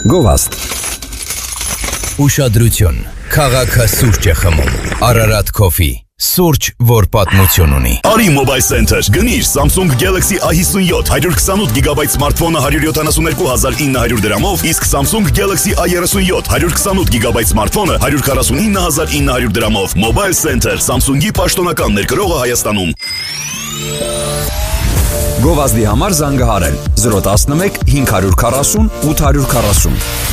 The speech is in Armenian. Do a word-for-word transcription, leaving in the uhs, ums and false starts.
Գովաստ Ուշադրություն, քաղաքը սուրճ է խմում, Ararat Coffee, սուրճ, որ պատմություն ունի։ Արի Mobile Center, գնիր Samsung Galaxy A fifty-seven one hundred twenty-eight գիգաբայթ սմարթֆոնը one hundred seventy-two thousand nine hundred դրամով, իսկ Samsung Galaxy A thirty-seven one hundred twenty-eight գիգաբայթ սմարթֆոնը one hundred forty-nine thousand nine hundred դրամով։ Mobile Center, Samsung-ի պաշտոնական ներկրողը Հայաստանում։ Գովազդի համար զանգահարել zero one one five four zero eight four zero